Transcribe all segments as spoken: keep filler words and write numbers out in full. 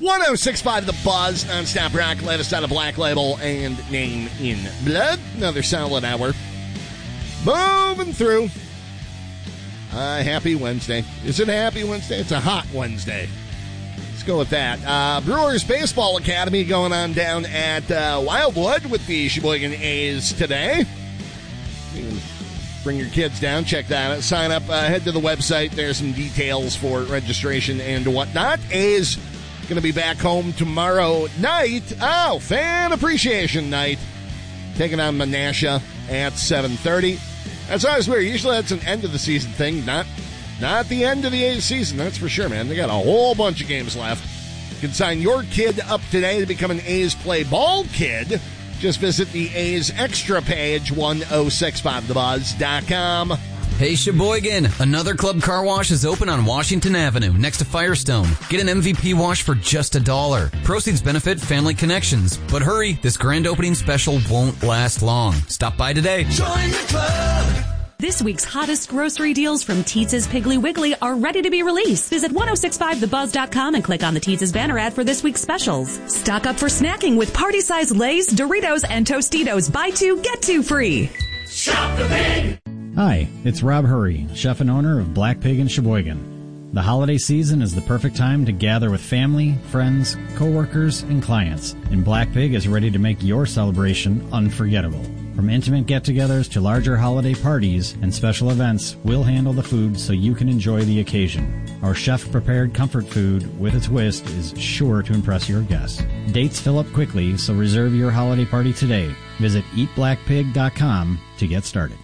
one oh six point five The Buzz, non-stop rock, latest out of Black Label and Name in Blood. Another solid hour. Moving through. Uh, happy Wednesday. Is it a happy Wednesday? It's a hot Wednesday. Let's go with that. Uh, Brewers Baseball Academy going on down at uh, Wildwood with the Sheboygan A's today. You can bring your kids down, check that out. Sign up, uh, head to the website. There's some details for registration and whatnot. A's going to be back home tomorrow night. Oh, Fan Appreciation Night. Taking on Menasha at seven thirty. That's always weird. Usually that's an end of the season thing. Not not the end of the A's season, that's for sure, man. They got a whole bunch of games left. You can sign your kid up today to become an A's Play Ball kid. Just visit the A's Extra page, ten sixty-five the buzz dot com. Hey Sheboygan, another Club Car Wash is open on Washington Avenue next to Firestone. Get an M V P wash for just a dollar. Proceeds benefit Family Connections. But hurry, this grand opening special won't last long. Stop by today. Join the club. This week's hottest grocery deals from Teetz's Piggly Wiggly are ready to be released. Visit ten sixty-five the buzz dot com and click on the Teetz's banner ad for this week's specials. Stock up for snacking with party-sized Lay's, Doritos, and Tostitos. Buy two, get two free. Shop the Pig. Hi, it's Rob Hurry, chef and owner of Black Pig in Sheboygan. The holiday season is the perfect time to gather with family, friends, coworkers, and clients, and Black Pig is ready to make your celebration unforgettable. From intimate get-togethers to larger holiday parties and special events, we'll handle the food so you can enjoy the occasion. Our chef-prepared comfort food with a twist is sure to impress your guests. Dates fill up quickly, so reserve your holiday party today. Visit eat black pig dot com to get started.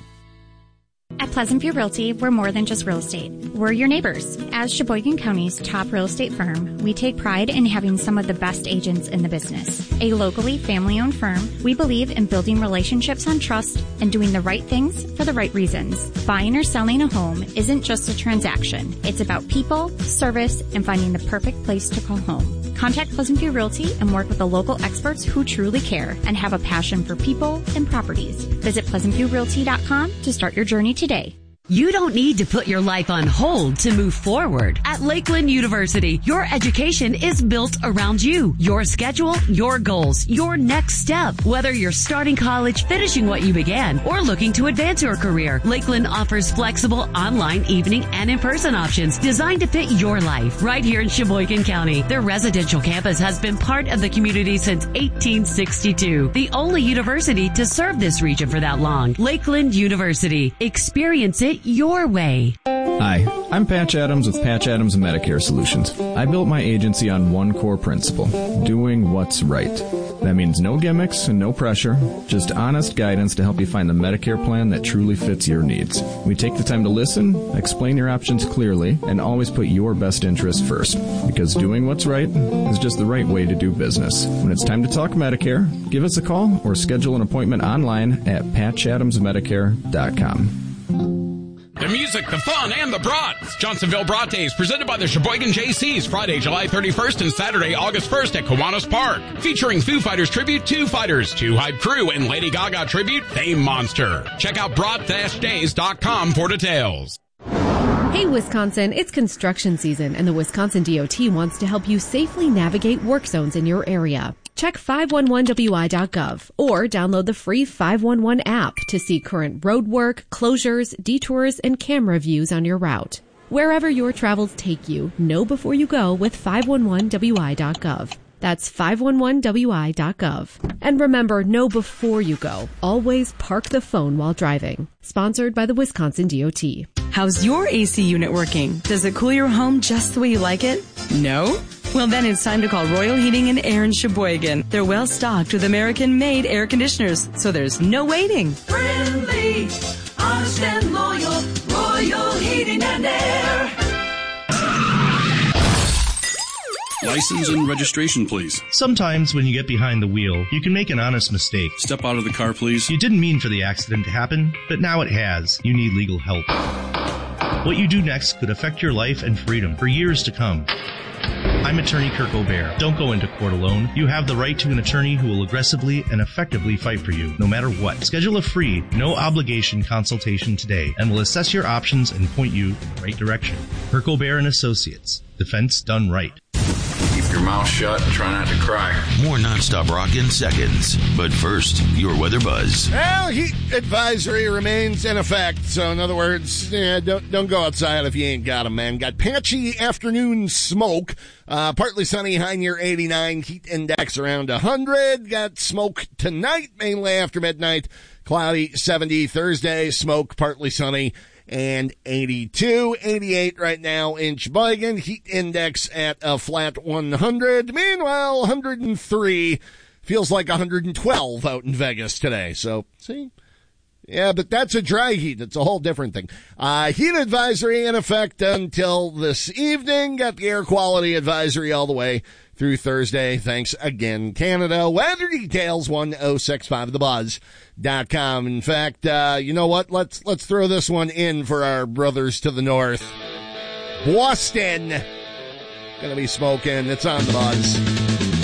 At Pleasant View Realty, we're more than just real estate. We're your neighbors. As Sheboygan County's top real estate firm, we take pride in having some of the best agents in the business. A locally family-owned firm, we believe in building relationships on trust and doing the right things for the right reasons. Buying or selling a home isn't just a transaction. It's about people, service, and finding the perfect place to call home. Contact Pleasant View Realty and work with the local experts who truly care and have a passion for people and properties. Visit pleasant view realty dot com to start your journey today. You don't need to put your life on hold to move forward. At Lakeland University, your education is built around you, your schedule, your goals, your next step. Whether you're starting college, finishing what you began, or looking to advance your career, Lakeland offers flexible online, evening, and in-person options designed to fit your life. Right here in Sheboygan County, their residential campus has been part of the community since eighteen sixty-two. The only university to serve this region for that long. Lakeland University. Experience it your way. Hi, I'm Patch Adams with Patch Adams Medicare Solutions. I built my agency on one core principle, doing what's right. That means no gimmicks and no pressure, just honest guidance to help you find the Medicare plan that truly fits your needs. We take the time to listen, explain your options clearly, and always put your best interest first. Because doing what's right is just the right way to do business. When it's time to talk Medicare, give us a call or schedule an appointment online at patch adams medicare dot com. The music, the fun, and the brats. Johnsonville Brat Days, presented by the Sheboygan J Cs, Friday, July thirty-first and Saturday, August first at Kiwanis Park. Featuring Foo Fighters tribute, Two Fighters, Two Hype Crew, and Lady Gaga tribute, Fame Monster. Check out brat days dot com for details. Hey Wisconsin, it's construction season and the Wisconsin D O T wants to help you safely navigate work zones in your area. Check five one one w i dot gov or download the free five one one app to see current road work, closures, detours, and camera views on your route. Wherever your travels take you, know before you go with five one one w i dot gov. That's five one one w i dot gov. And remember, know before you go. Always park the phone while driving. Sponsored by the Wisconsin D O T. How's your A C unit working? Does it cool your home just the way you like it? No? Well, then it's time to call Royal Heating and Air in Sheboygan. They're well stocked with American-made air conditioners, so there's no waiting. Friendly, honest and loyal, Royal Heating and Air. License and registration, please. Sometimes when you get behind the wheel, you can make an honest mistake. Step out of the car, please. You didn't mean for the accident to happen, but now it has. You need legal help. What you do next could affect your life and freedom for years to come. I'm attorney Kirk O'Bear. Don't go into court alone. You have the right to an attorney who will aggressively and effectively fight for you, no matter what. Schedule a free, no-obligation consultation today, and we'll assess your options and point you in the right direction. Kirk O'Bear and Associates. Defense done right. If your mouth shut and try not to cry. More nonstop rock in seconds. But first, your weather buzz. Well, heat advisory remains in effect. So, in other words, yeah, don't don't go outside if you ain't got 'em, man. Got patchy afternoon smoke. Uh, partly sunny, high near eighty-nine. Heat index around one hundred. Got smoke tonight, mainly after midnight. Cloudy, seventy. Thursday, smoke, partly sunny, and eighty-two. eighty-eight right now in Sheboygan. Heat index at a flat one hundred. Meanwhile, one hundred three. Feels like one hundred twelve out in Vegas today. So, see? Yeah, but that's a dry heat. It's a whole different thing. Uh, heat advisory in effect until this evening. Got the air quality advisory all the way through Thursday. Thanks again, Canada. Weather details, ten sixty-five the buzz dot com. In fact, uh, you know what? Let's, let's throw this one in for our brothers to the north. Boston. Gonna be smoking. It's on the buzz.